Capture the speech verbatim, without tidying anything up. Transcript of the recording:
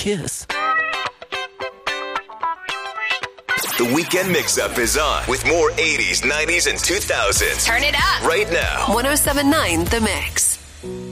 kiss. The Weekend Mix-Up is on with more eighties, nineties, and two thousands. Turn it up right now. one oh seven point nine The Mix.